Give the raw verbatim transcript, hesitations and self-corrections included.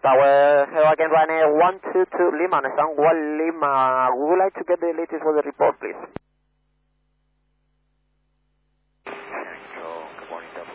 Tower, hello again, Ryanair one two two Lima, Nissan one Lima. Would you like to get the latest weather report, please?